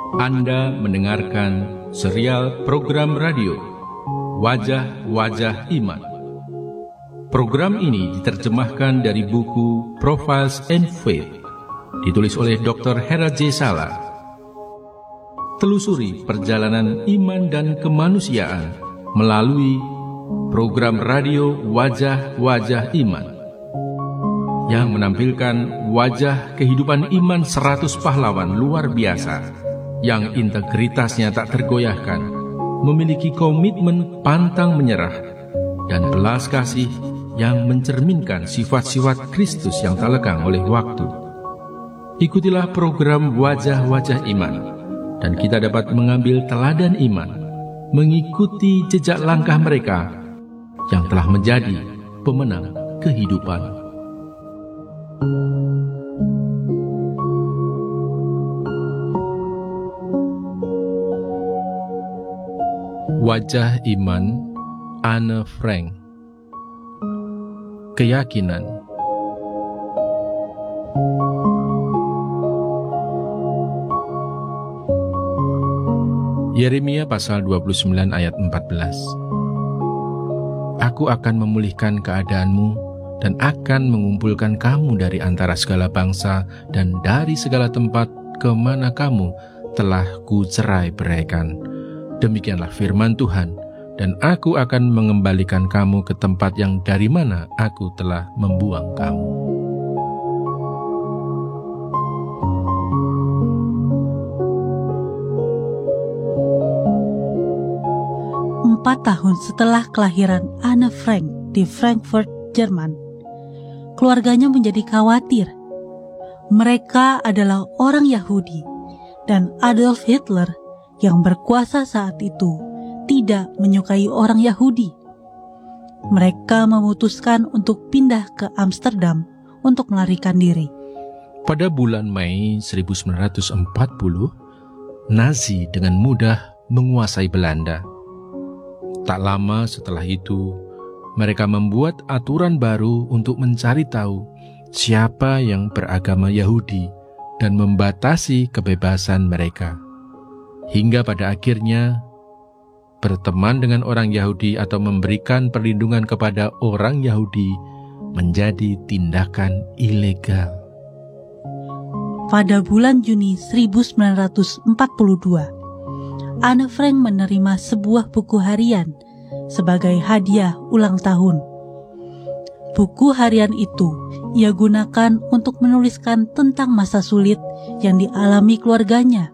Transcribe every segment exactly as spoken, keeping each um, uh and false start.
Anda mendengarkan serial program radio Wajah-Wajah Iman. Program ini diterjemahkan dari buku Profiles in Faith, ditulis oleh doktor Hera J. Sala. Telusuri perjalanan iman dan kemanusiaan melalui program radio Wajah-Wajah Iman yang menampilkan wajah kehidupan iman seratus pahlawan luar biasa yang integritasnya tak tergoyahkan, memiliki komitmen pantang menyerah, dan belas kasih yang mencerminkan sifat-sifat Kristus yang tak lekang oleh waktu. Ikutilah program Wajah-Wajah Iman, dan kita dapat mengambil teladan iman, mengikuti jejak langkah mereka yang telah menjadi pemenang kehidupan. Wajah Iman, Anne Frank. Keyakinan. Yeremia pasal dua puluh sembilan ayat empat belas. Aku akan memulihkan keadaanmu dan akan mengumpulkan kamu dari antara segala bangsa dan dari segala tempat kemana kamu telah kucerai-beraikan. Demikianlah firman Tuhan, dan aku akan mengembalikan kamu ke tempat yang dari mana aku telah membuang kamu. Empat tahun setelah kelahiran Anne Frank di Frankfurt, Jerman, keluarganya menjadi khawatir. Mereka adalah orang Yahudi, dan Adolf Hitler yang berkuasa saat itu tidak menyukai orang Yahudi. Mereka memutuskan untuk pindah ke Amsterdam untuk melarikan diri. Pada bulan Mei seribu sembilan ratus empat puluh, Nazi dengan mudah menguasai Belanda. Tak lama setelah itu, mereka membuat aturan baru untuk mencari tahu siapa yang beragama Yahudi dan membatasi kebebasan mereka. Hingga pada akhirnya, berteman dengan orang Yahudi atau memberikan perlindungan kepada orang Yahudi menjadi tindakan ilegal. Pada bulan Juni seribu sembilan ratus empat puluh dua, Anne Frank menerima sebuah buku harian sebagai hadiah ulang tahun. Buku harian itu ia gunakan untuk menuliskan tentang masa sulit yang dialami keluarganya.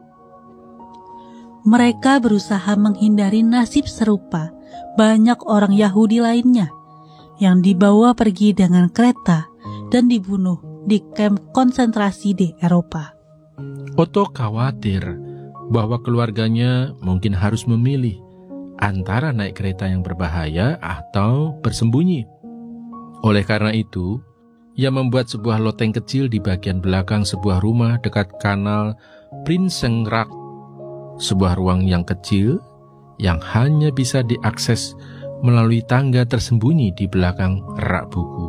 Mereka berusaha menghindari nasib serupa banyak orang Yahudi lainnya yang dibawa pergi dengan kereta dan dibunuh di kamp konsentrasi di Eropa. Otto khawatir bahwa keluarganya mungkin harus memilih antara naik kereta yang berbahaya atau bersembunyi. Oleh karena itu, ia membuat sebuah loteng kecil di bagian belakang sebuah rumah dekat kanal Prinsengracht, sebuah ruang yang kecil yang hanya bisa diakses melalui tangga tersembunyi di belakang rak buku.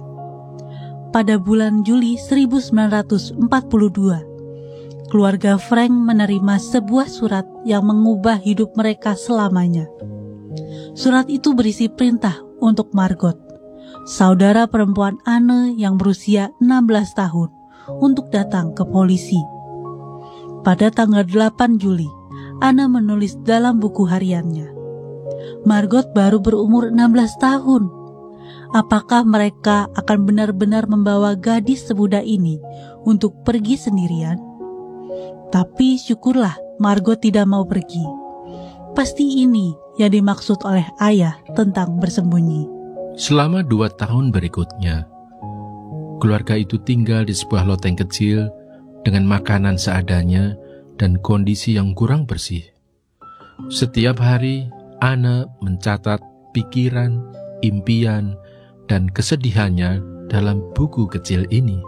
Pada bulan Juli seribu sembilan ratus empat puluh dua, keluarga Frank menerima sebuah surat yang mengubah hidup mereka selamanya. Surat itu berisi perintah untuk Margot, saudara perempuan Anne yang berusia enam belas tahun, untuk datang ke polisi. Pada tanggal delapan Juli, Anne menulis dalam buku hariannya, Margot baru berumur enam belas tahun. Apakah mereka akan benar-benar membawa gadis semuda ini untuk pergi sendirian? Tapi syukurlah Margot tidak mau pergi. Pasti ini yang dimaksud oleh ayah tentang bersembunyi. Selama dua tahun berikutnya, keluarga itu tinggal di sebuah loteng kecil dengan makanan seadanya dan kondisi yang kurang bersih. Setiap hari, Anne mencatat pikiran, impian, dan kesedihannya dalam buku kecil ini.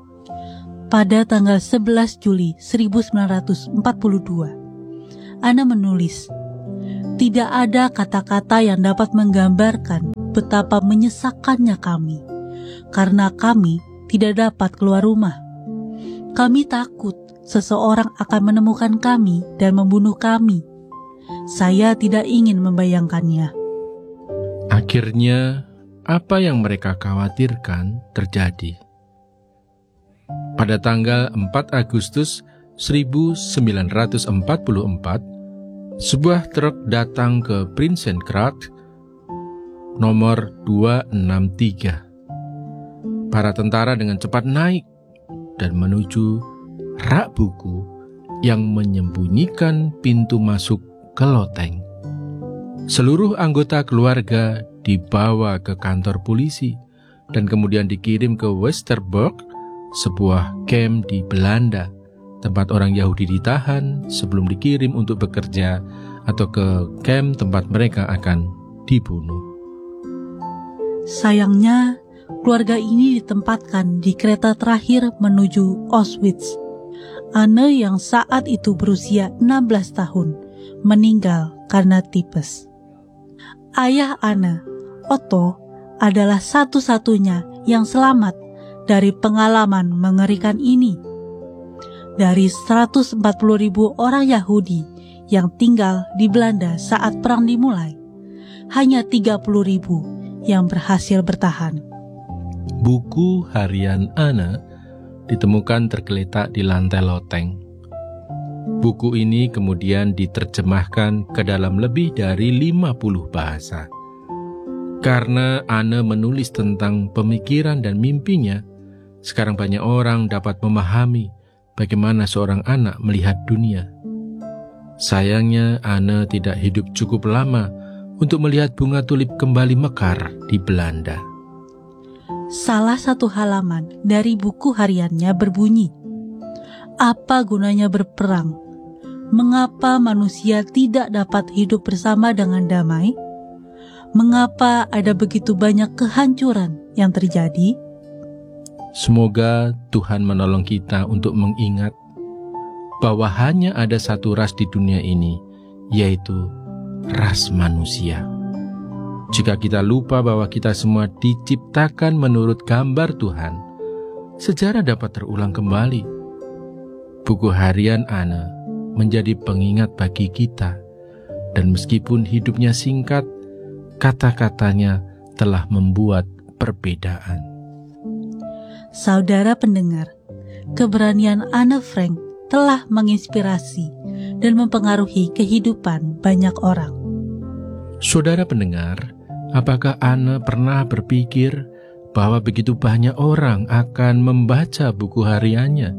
Pada tanggal sebelas Juli seribu sembilan ratus empat puluh dua, Anne menulis, "Tidak ada kata-kata yang dapat menggambarkan betapa menyesakkannya kami, karena kami tidak dapat keluar rumah. Kami takut seseorang akan menemukan kami dan membunuh kami. Saya tidak ingin membayangkannya." Akhirnya, apa yang mereka khawatirkan terjadi. Pada tanggal empat Agustus seribu sembilan ratus empat puluh empat, sebuah truk datang ke Prinsengracht nomor dua enam tiga. Para tentara dengan cepat naik dan menuju rak buku yang menyembunyikan pintu masuk ke loteng. Seluruh anggota keluarga dibawa ke kantor polisi dan kemudian dikirim ke Westerbork, sebuah kamp di Belanda, tempat orang Yahudi ditahan sebelum dikirim untuk bekerja atau ke kamp tempat mereka akan dibunuh. Sayangnya, keluarga ini ditempatkan di kereta terakhir menuju Auschwitz. Anne yang saat itu berusia enam belas tahun meninggal karena tipes. Ayah Anne, Otto, adalah satu-satunya yang selamat dari pengalaman mengerikan ini. Dari seratus empat puluh ribu orang Yahudi yang tinggal di Belanda saat perang dimulai, hanya tiga puluh ribu yang berhasil bertahan. Buku harian Anne ditemukan tergeletak di lantai loteng. Buku ini kemudian diterjemahkan ke dalam lebih dari lima puluh bahasa. Karena Anne menulis tentang pemikiran dan mimpinya, sekarang banyak orang dapat memahami bagaimana seorang anak melihat dunia. Sayangnya Anne tidak hidup cukup lama untuk melihat bunga tulip kembali mekar di Belanda. Salah satu halaman dari buku hariannya berbunyi, "Apa gunanya berperang? Mengapa manusia tidak dapat hidup bersama dengan damai? Mengapa ada begitu banyak kehancuran yang terjadi?" Semoga Tuhan menolong kita untuk mengingat bahwa hanya ada satu ras di dunia ini, yaitu ras manusia. Jika kita lupa bahwa kita semua diciptakan menurut gambar Tuhan, sejarah dapat terulang kembali. Buku harian Anne menjadi pengingat bagi kita, dan meskipun hidupnya singkat, kata-katanya telah membuat perbedaan. Saudara pendengar, keberanian Anne Frank telah menginspirasi dan mempengaruhi kehidupan banyak orang. Saudara pendengar, apakah Anne pernah berpikir bahwa begitu banyak orang akan membaca buku hariannya?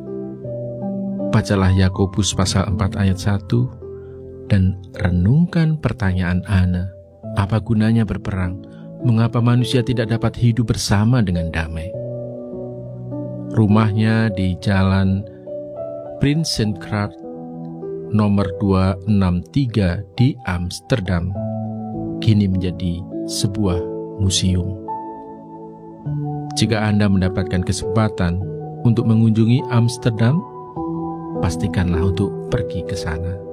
Bacalah Yakobus pasal empat ayat satu dan renungkan pertanyaan Anne. Apa gunanya berperang? Mengapa manusia tidak dapat hidup bersama dengan damai? Rumahnya di jalan Prinsengracht nomor dua enam tiga di Amsterdam kini menjadi sebuah museum. Jika Anda mendapatkan kesempatan untuk mengunjungi Amsterdam, pastikanlah untuk pergi ke sana.